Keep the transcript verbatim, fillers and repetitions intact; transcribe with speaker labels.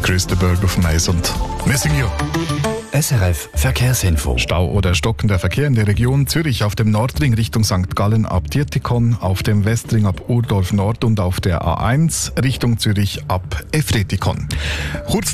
Speaker 1: größte Burger von Eisund. Missing you.
Speaker 2: S R F Verkehrsinfo.
Speaker 1: Stau oder stockender Verkehr in der Region Zürich auf dem Nordring Richtung Sankt Gallen ab Dietikon, auf dem Westring ab Urdorf Nord und auf der A eins Richtung Zürich ab Efretikon. Kurz